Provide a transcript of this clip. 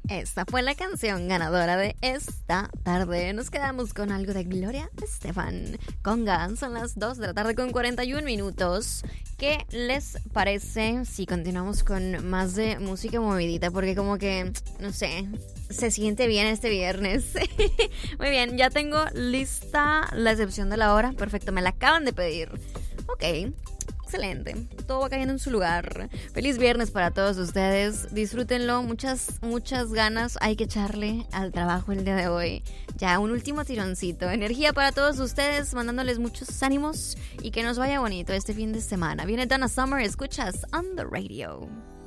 Esta fue la canción ganadora de esta tarde. Nos quedamos con algo de Gloria Estefan. Conga, son las 2 de la tarde con 41 minutos. ¿Qué les parece si continuamos con más de música movidita? Porque como que, no sé, se siente bien este viernes. Muy bien, ya tengo lista la excepción de la hora. Perfecto, me la acaban de pedir. Ok, excelente, todo va cayendo en su lugar. Feliz viernes para todos ustedes, disfrútenlo, muchas ganas hay que echarle al trabajo el día de hoy. Ya un último tironcito, energía para todos ustedes, mandándoles muchos ánimos y que nos vaya bonito este fin de semana. Viene Donna Summer, escuchas On The Radio.